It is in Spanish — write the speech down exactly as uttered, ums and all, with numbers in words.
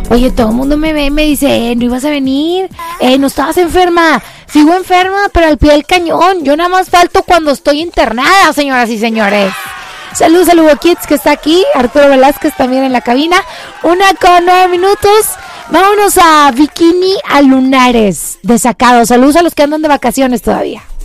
Oye, todo el mundo me ve y me dice, eh, no ibas a venir, eh, no estabas enferma. Sigo enferma, pero al pie del cañón. Yo nada más falto cuando estoy internada, señoras y señores. Saludos a Lugo Kids que está aquí, Arturo Velázquez también en la cabina. Una con nueve minutos. Vámonos a Bikini a Lunares, desacados. Saludos a los que andan de vacaciones todavía.